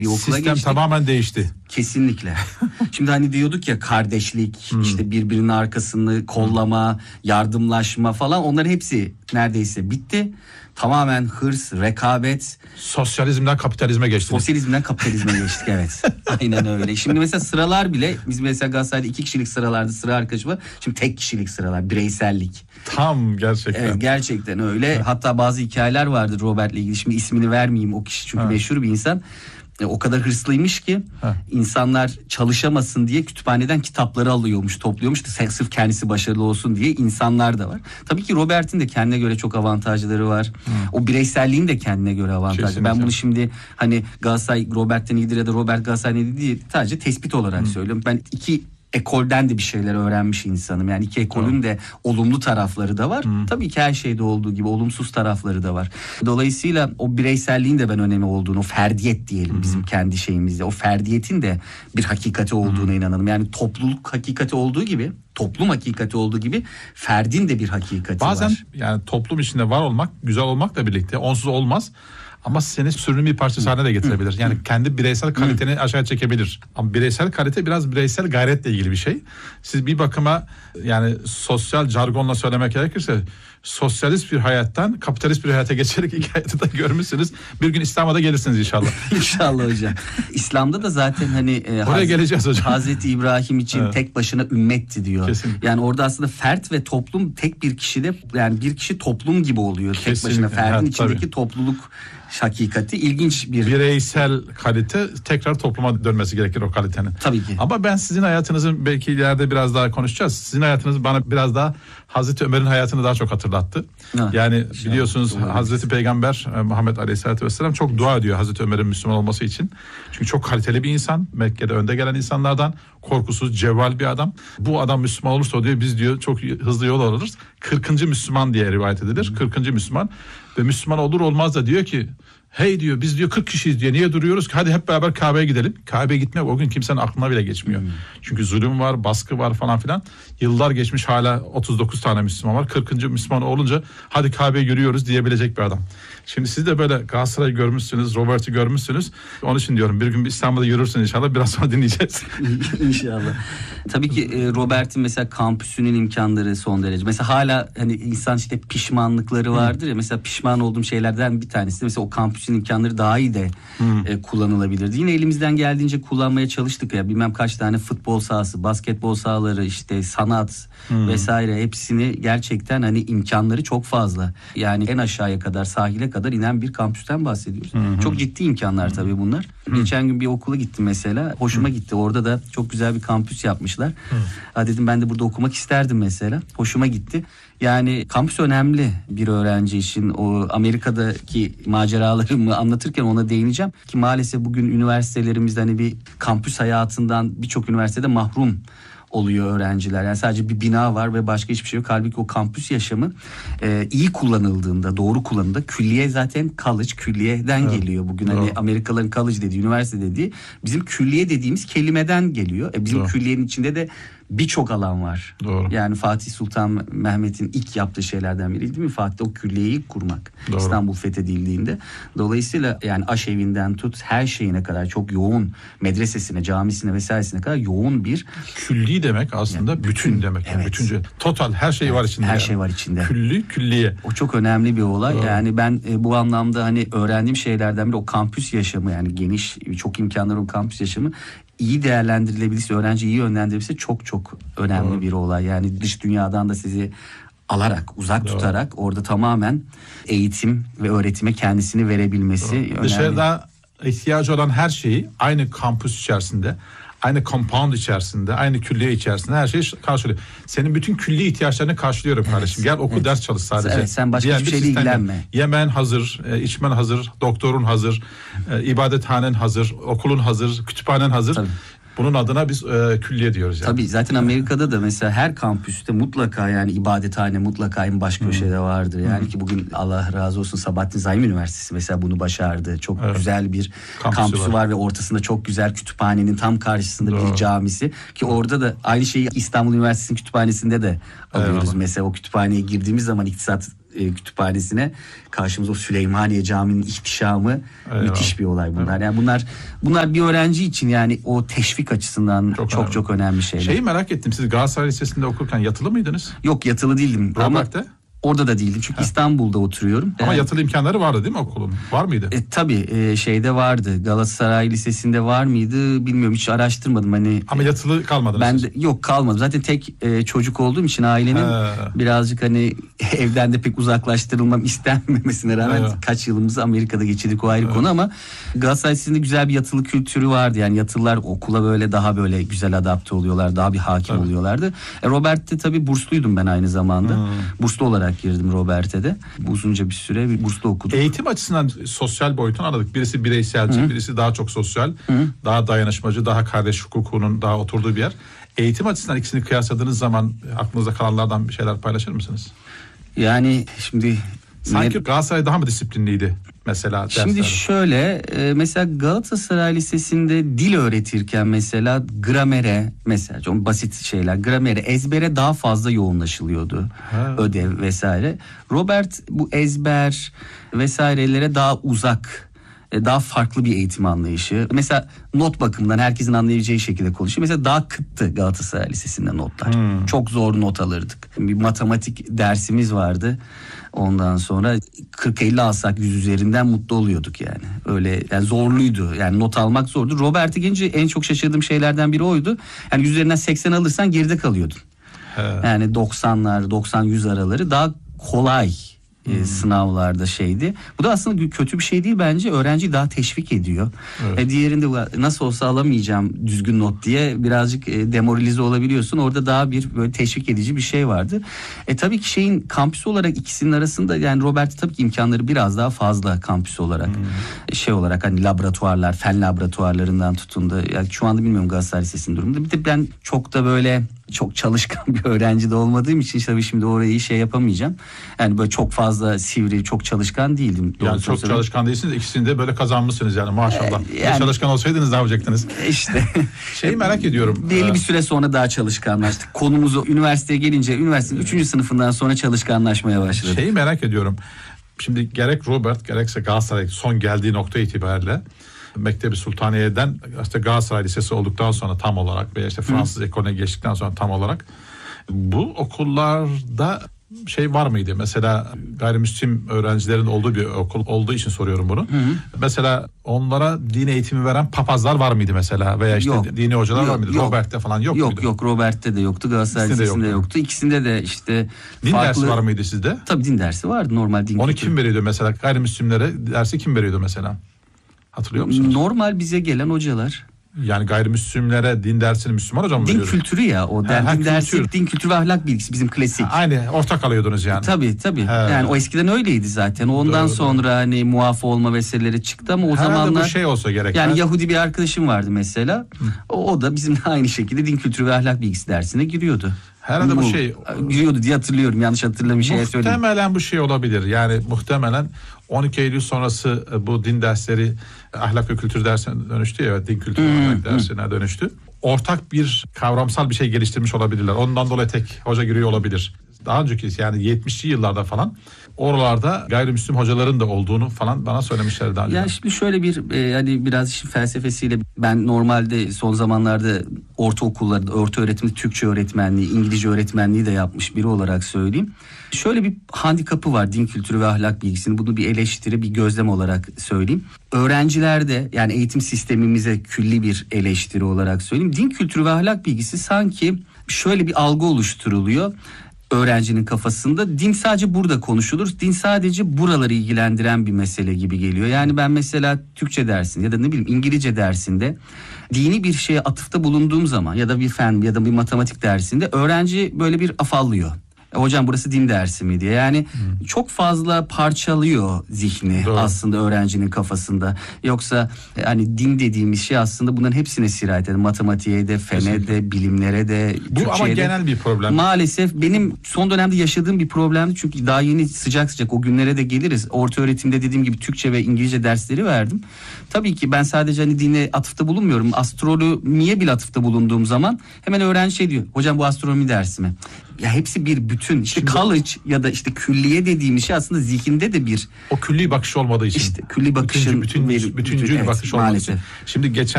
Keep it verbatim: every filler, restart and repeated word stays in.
Bir okula Sistem geçtik. tamamen değişti. Kesinlikle. Şimdi hani diyorduk ya kardeşlik, hmm. işte birbirinin arkasını kollama, yardımlaşma falan, onların hepsi neredeyse bitti. Tamamen hırs, rekabet. Sosyalizmden kapitalizme geçtik. Sosyalizmden kapitalizme geçtik, evet. Aynen öyle. Şimdi mesela sıralar bile, biz mesela Galatasaray'da iki kişilik sıralarda sıra arkadaşı var. Şimdi tek kişilik sıralar, bireysellik. Tam gerçekten. Evet, gerçekten öyle. Evet. Hatta bazı hikayeler vardır Robert'le ilgili. Şimdi ismini vermeyeyim, o kişi çünkü evet. meşhur bir insan. O kadar hırslıymış ki Heh. insanlar çalışamasın diye kütüphaneden kitapları alıyormuş, topluyormuş da sırf kendisi başarılı olsun diye insanlar da var. Tabii ki Robert'in de kendine göre çok avantajları var. Hmm. O bireyselliğin de kendine göre avantajı. Kesinlikle. Ben bunu şimdi hani Galatasaray Robert'ten iyidir ya da Robert Galatasaray'dan iyidir diye sadece tespit olarak hmm. söylüyorum. Ben iki ekolden de bir şeyler öğrenmiş insanım. Yani iki ekolün hmm. de olumlu tarafları da var. Hmm. Tabii ki her şeyde olduğu gibi olumsuz tarafları da var. Dolayısıyla o bireyselliğin de ben önemi olduğunu, o ferdiyet diyelim hmm. bizim kendi şeyimizde. O ferdiyetin de bir hakikati olduğuna hmm. inanalım. Yani topluluk hakikati olduğu gibi, toplum hakikati olduğu gibi ferdin de bir hakikati Bazen, var. Bazen yani toplum içinde var olmak, güzel olmakla birlikte onsuz olmaz. Ama seni sürünün bir parçası haline de getirebilir. Yani kendi bireysel kaliteni aşağı çekebilir. Ama bireysel kalite biraz bireysel gayretle ilgili bir şey. Siz bir bakıma, yani sosyal jargonla söylemek gerekirse, sosyalist bir hayattan kapitalist bir hayata geçerek hikayeti de görmüşsünüz. Bir gün İslam'a da gelirsiniz inşallah. İnşallah hocam. İslam'da da zaten hani e, oraya Hazreti, geleceğiz hocam. Hazreti İbrahim için evet. tek başına ümmetti diyor. Kesinlikle. Yani orada aslında fert ve toplum tek bir kişide, yani bir kişi toplum gibi oluyor. Kesinlikle. Tek başına ferdin evet, içindeki tabii. topluluk hakikati ilginç bir... Bireysel kalite tekrar topluma dönmesi gerekir o kalitenin. Tabii ki. Ama ben sizin hayatınızı belki ileride biraz daha konuşacağız. Sizin hayatınız bana biraz daha Hazreti Ömer'in hayatını daha çok hatırlattı. Ha, yani biliyorsunuz Hazreti Peygamber Muhammed Aleyhisselatü Vesselam çok dua ediyor Hazreti Ömer'in Müslüman olması için. Çünkü çok kaliteli bir insan. Mekke'de önde gelen insanlardan, korkusuz, cevval bir adam. Bu adam Müslüman olursa o diyor, biz diyor çok hızlı yol alırız. kırkıncı Müslüman diye rivayet edilir. kırkıncı Müslüman. Ve Müslüman olur olmaz da diyor ki, hey diyor, biz diyor kırk kişiyiz diyor, niye duruyoruz ki, hadi hep beraber Kabe'ye gidelim. Kabe'ye gitmek o gün kimsenin aklına bile geçmiyor. Hmm. Çünkü zulüm var, baskı var falan filan. Yıllar geçmiş, hala otuz dokuz tane Müslüman var. kırkıncı Müslüman olunca hadi Kabe'ye yürüyoruz diyebilecek bir adam. Şimdi siz de böyle Galatasaray'ı görmüşsünüz, Robert'i görmüşsünüz. Onun için diyorum, bir gün İstanbul'da yürürsünüz inşallah, biraz sonra dinleyeceğiz. İnşallah. Tabii ki Robert'in mesela kampüsünün imkanları son derece. Mesela hala hani insan işte pişmanlıkları vardır ya. Mesela pişman olduğum şeylerden bir tanesi de mesela o kampüsün imkanları daha iyi de e, kullanılabilirdi. Yine elimizden geldiğince kullanmaya çalıştık ya. Bilmem kaç tane futbol sahası, basketbol sahaları, işte sanat hmm. vesaire, hepsini gerçekten hani imkanları çok fazla. Yani en aşağıya kadar, sahile kadar inen bir kampüsten bahsediyoruz. Hmm. Çok ciddi imkanlar hmm. tabii bunlar. Hmm. Geçen gün bir okula gittim mesela. Hoşuma hmm. gitti. Orada da çok güzel bir kampüs yapmışlar. Hmm. Ha dedim, ben de burada okumak isterdim mesela. Hoşuma gitti. Yani kampüs önemli bir öğrenci için. O Amerika'daki maceralarımı anlatırken ona değineceğim. Ki maalesef bugün üniversitelerimizde hani bir kampüs hayatından birçok üniversitede mahrum oluyor öğrenciler. Yani sadece bir bina var ve başka hiçbir şey yok. Halbuki o kampüs yaşamı e, iyi kullanıldığında, doğru kullanıldığında, külliye zaten college, külliyeden evet. geliyor. Bugün Doğru. hani Amerikalıların college dediği, üniversite dediği, bizim külliye dediğimiz kelimeden geliyor. E, bizim Doğru. külliyenin içinde de birçok alan var. Doğru. Yani Fatih Sultan Mehmet'in ilk yaptığı şeylerden biri değil mi? Fatih o külliyeyi kurmak. Doğru. İstanbul fethedildiğinde. Dolayısıyla yani aşevinden tut her şeyine kadar çok yoğun, medresesine, camisine vesairesine kadar yoğun bir külli demek aslında yani bütün, bütün demek. Evet. Yani bütüncül. Total her şey evet, var içinde. Her yani. şey var içinde. Külli, külliye. O çok önemli bir olay. Doğru. Yani ben e, bu anlamda hani öğrendiğim şeylerden biri o kampüs yaşamı, yani geniş, çok imkanları o kampüs yaşamı iyi değerlendirilebilirse, öğrenci iyi yönlendirebilirse çok çok önemli Doğru. bir olay. Yani dış dünyadan da sizi alarak, uzak Doğru. tutarak orada tamamen eğitim ve öğretime kendisini verebilmesi Doğru. önemli. Dışarıda ihtiyacı olan her şeyi aynı kampüs içerisinde, aynı compound içerisinde, aynı külliye içerisinde her şeyi karşılıyor. Senin bütün külli ihtiyaçlarını karşılıyorum evet, kardeşim. Gel oku evet. ders çalış sadece. Evet, sen başka hiçbir şeyle ilgilenme. Yemen hazır, içmen hazır, doktorun hazır, ibadethanen hazır, okulun hazır, kütüphanen hazır. Tabii. Bunun adına biz e, külliye diyoruz yani. Tabii zaten Amerika'da da mesela her kampüste mutlaka yani ibadethane mutlaka en baş köşede hmm. vardır. Yani hmm. ki bugün Allah razı olsun Sabahattin Zaim Üniversitesi mesela bunu başardı. Çok evet. güzel bir kampüsü, kampüsü var. var ve ortasında çok güzel kütüphanenin tam karşısında Doğru. bir camisi. Ki orada da aynı şeyi İstanbul Üniversitesi'nin kütüphanesinde de alıyoruz. Evet. Mesela o kütüphaneye girdiğimiz zaman iktisat e, kütüphanesine. Karşımıza o Süleymaniye Camii'nin ihtişamı, eyvallah, müthiş bir olay bunlar. Evet. Yani bunlar bunlar bir öğrenci için yani o teşvik açısından çok çok, çok önemli şeyler. Şeyi merak ettim, siz Galatasaray Lisesi'nde okurken yatılı mıydınız? Yok, yatılı değildim. Robert'te? Ama orada da değildim çünkü ha. İstanbul'da oturuyorum. Ama yani, yatılı imkanları vardı değil mi okulun? Var mıydı? E, tabii e, şeyde vardı. Galatasaray Lisesi'nde var mıydı bilmiyorum, hiç araştırmadım. Hani ama yatılı kalmadınız ben siz? De, yok kalmadım. Zaten tek e, çocuk olduğum için ailenin ha. birazcık hani evden de pek uzaklaştırılmam istenmemesine rağmen evet. kaç yılımızı Amerika'da geçirdik, o ayrı evet. konu, ama Galatasaray Lisesi'nde güzel bir yatılı kültürü vardı. Yani yatılılar okula böyle daha böyle güzel adapte oluyorlar. Daha bir hakim tabii. oluyorlardı. E, Robert'te tabii bursluydum ben aynı zamanda. Hmm. Burslu olarak girdim Robert'te de. Uzunca bir süre bir burslu okudum. Eğitim açısından sosyal boyutunu anladık. Birisi bireyselci, Hı. birisi daha çok sosyal, Hı. daha dayanışmacı, daha kardeş hukukunun daha oturduğu bir yer. Eğitim açısından ikisini kıyasladığınız zaman aklınızda kalanlardan bir şeyler paylaşır mısınız? Yani şimdi sanki ne... Galatasaray daha mı disiplinliydi mesela derslerde? Şimdi şöyle mesela Galatasaray Lisesi'nde dil öğretirken mesela gramere, mesela çok basit şeyler, gramere, ezbere daha fazla yoğunlaşılıyordu. Ha. Ödev vesaire. Robert bu ezber vesairelere daha uzak, daha farklı bir eğitim anlayışı. Mesela not bakımından herkesin anlayabileceği şekilde konuşuyor. Mesela daha kıttı Galatasaray Lisesi'nde notlar. Hmm. Çok zor not alırdık. Bir matematik dersimiz vardı. Ondan sonra kırk elli alsak yüz üzerinden mutlu oluyorduk yani. Öyle yani zorluydu. Yani not almak zordu. Robert'e gelince en çok şaşırdığım şeylerden biri oydu. Yani yüz üzerinden seksen alırsan geride kalıyordun. He. Yani doksanlar, doksan yüz araları daha kolay Hmm. sınavlarda şeydi. Bu da aslında kötü bir şey değil bence. Öğrenciyi daha teşvik ediyor. Evet. E, diğerinde nasıl olsa alamayacağım düzgün not diye birazcık e, demoralize olabiliyorsun. Orada daha bir böyle teşvik edici bir şey vardı. E tabii ki şeyin kampüsü olarak ikisinin arasında yani Robert tabii ki imkanları biraz daha fazla kampüs olarak. Hmm. Şey olarak hani laboratuvarlar, fen laboratuvarlarından tutun da yani şu anda bilmiyorum Galatasaray Lisesi'nin durumunda. Bir de ben çok da böyle çok çalışkan bir öğrenci de olmadığım için tabii şimdi orayı şey yapamayacağım. Yani böyle çok fazla sivri, çok çalışkan değildim. Yani çok söyleyeyim. Çalışkan değilsiniz. İkisini de böyle kazanmışsınız yani maşallah. Ee, yani, çalışkan olsaydınız ne yapacaktınız? İşte. Şeyi merak ediyorum. Belli bir süre sonra daha çalışkanlaştık. Konumuzu üniversiteye gelince üniversitenin üçüncü sınıfından sonra çalışkanlaşmaya başladık. Şeyi merak ediyorum. Şimdi gerek Robert gerekse Galatasaray son geldiği nokta itibariyle Mektebi Sultaniye'den işte Galatasaray Lisesi olduktan sonra tam olarak veya işte Fransız ekolüne geçtikten sonra tam olarak bu okullarda şey var mıydı? Mesela gayrimüslim öğrencilerin olduğu bir okul olduğu için soruyorum bunu. Hı hı. Mesela onlara din eğitimi veren papazlar var mıydı mesela? Veya işte yok. dini hocalar yok, var mıydı? Yok. Robert'te falan yok, yok muydu? Yok yok Robert'te de yoktu. Galatasaray Lisesi'nde yoktu. yoktu. İkisinde de işte din farklı... dersi var mıydı sizde? Tabii din dersi vardı. Normal din. Onu kültürü. Kim veriyordu mesela? Gayrimüslimlere dersi kim veriyordu mesela? Hatırlıyor musunuz? Normal bize gelen hocalar. Yani gayrimüslimlere din dersini Müslüman hocam mı din veriyordu? Kültürü ya o. Ha, din kültür. dersi din kültürü ve ahlak bilgisi bizim klasik. Ha, aynı ortak alıyordunuz yani. Tabii tabii. He. Yani o eskiden öyleydi zaten. Ondan doğru, sonra doğru. hani muaf olma meseleleri çıktı ama o herhalde zamanlar. Bu şey olsa gerek. Yani Yahudi bir arkadaşım vardı mesela. O, o da bizimle aynı şekilde din kültürü ve ahlak bilgisi dersine giriyordu. Herhalde bu, bu şey giriyordu diye hatırlıyorum. Yanlış hatırlamış şeye söyleyeyim. Muhtemelen bu şey olabilir. Yani muhtemelen on iki Eylül sonrası bu din dersleri ahlak ve kültür dersine dönüştü ya, din kültürü hmm, ahlak dersine hmm. dönüştü. Ortak bir kavramsal bir şey geliştirmiş olabilirler. Ondan dolayı tek hoca giriyor olabilir. Daha önceki yani yetmişli yıllarda falan oralarda gayrimüslim hocaların da olduğunu falan bana söylemişlerdi daha önce. Ya şimdi şöyle bir e, hani biraz işin felsefesiyle ben normalde son zamanlarda ortaokullarda orta öğretimde Türkçe öğretmenliği, İngilizce öğretmenliği de yapmış biri olarak söyleyeyim. Şöyle bir handikapı var din kültürü ve ahlak bilgisinin. Bunu bir eleştiri, bir gözlem olarak söyleyeyim. Öğrencilerde yani eğitim sistemimize külli bir eleştiri olarak söyleyeyim. Din kültürü ve ahlak bilgisi sanki şöyle bir algı oluşturuluyor öğrencinin kafasında. Din sadece burada konuşulur. Din sadece buraları ilgilendiren bir mesele gibi geliyor. Yani ben mesela Türkçe dersinde ya da ne bileyim İngilizce dersinde dini bir şeye atıfta bulunduğum zaman ya da bir fen ya da bir matematik dersinde öğrenci böyle bir afallıyor. E, hocam burası din dersi mi diye. Yani hmm. çok fazla parçalıyor zihni doğru. aslında öğrencinin kafasında. Yoksa hani din dediğimiz şey aslında bunların hepsine sirayet eder. Matematiğe de, fene kesinlikle. de, bilimlere de, bu Türkçe'ye ama de. Genel bir problem. Maalesef benim son dönemde yaşadığım bir problemdi. Çünkü daha yeni sıcak sıcak o günlere de geliriz. Orta öğretimde dediğim gibi Türkçe ve İngilizce dersleri verdim. Tabii ki ben sadece hani dine atıfta bulunmuyorum. Astronomiye bile atıfta bulunduğum zaman hemen öğrenci şey diyor. Hocam bu astronomi dersi mi? ya hepsi bir bütün. İşte Şimdi, college ya da işte külliye dediğimiz şey aslında zihinde de bir o külli bakış olmadığı için. İşte külli bakışın bütün, bütün, bütüncül evet, bakış olmadığı için. Şimdi geçen